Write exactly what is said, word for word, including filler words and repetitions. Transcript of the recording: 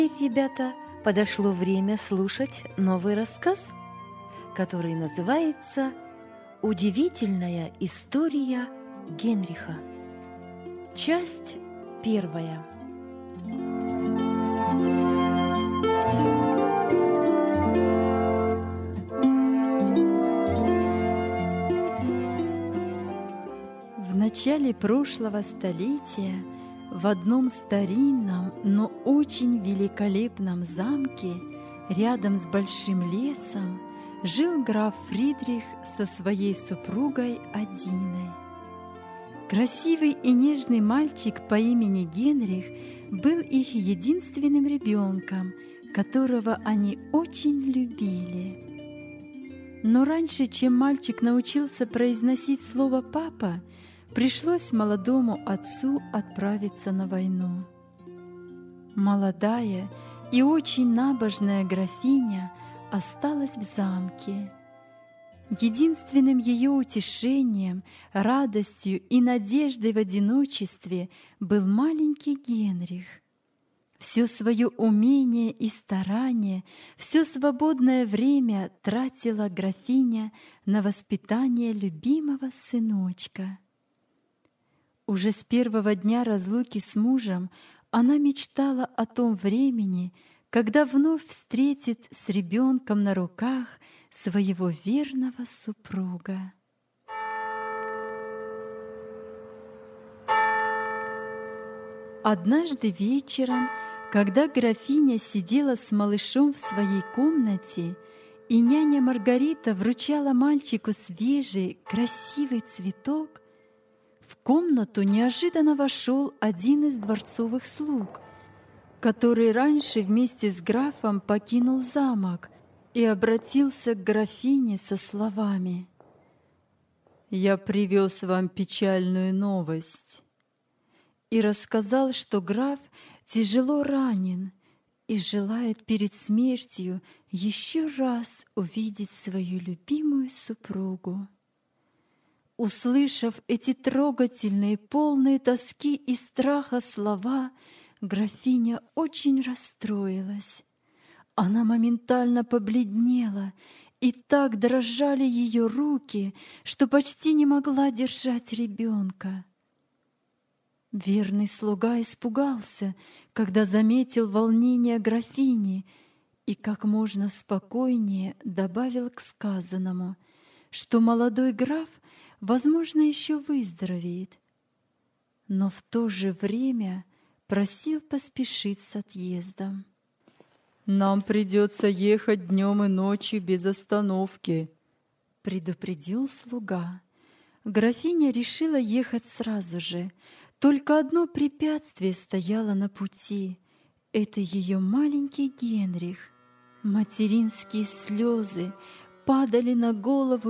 Ребята, подошло время слушать новый рассказ, который называется «Удивительная история Генриха». Часть первая. В начале прошлого столетия в одном старинном, но очень великолепном замке рядом с большим лесом жил граф Фридрих со своей супругой Адиной. Красивый и нежный мальчик по имени Генрих был их единственным ребенком, которого они очень любили. Но раньше, чем мальчик научился произносить слово «папа», пришлось молодому отцу отправиться на войну. Молодая и очень набожная графиня осталась в замке. Единственным ее утешением, радостью и надеждой в одиночестве был маленький Генрих. Все свое умение и старание, все свободное время тратила графиня на воспитание любимого сыночка. Уже с первого дня разлуки с мужем она мечтала о том времени, когда вновь встретит с ребенком на руках своего верного супруга. Однажды вечером, когда графиня сидела с малышом в своей комнате, и няня Маргарита вручала мальчику свежий, красивый цветок, в комнату неожиданно вошел один из дворцовых слуг, который раньше вместе с графом покинул замок и обратился к графине со словами: «Я привез вам печальную новость», и рассказал, что граф тяжело ранен и желает перед смертью еще раз увидеть свою любимую супругу. Услышав эти трогательные, полные тоски и страха слова, графиня очень расстроилась. Она моментально побледнела, и так дрожали ее руки, что почти не могла держать ребенка. Верный слуга испугался, когда заметил волнение графини, и как можно спокойнее добавил к сказанному, что молодой граф, возможно, еще выздоровеет, но в то же время просил поспешить с отъездом. «Нам придется ехать днем и ночью без остановки», — предупредил слуга. Графиня решила ехать сразу же. Только одно препятствие стояло на пути — это ее маленький Генрих. Материнские слезы падали на голову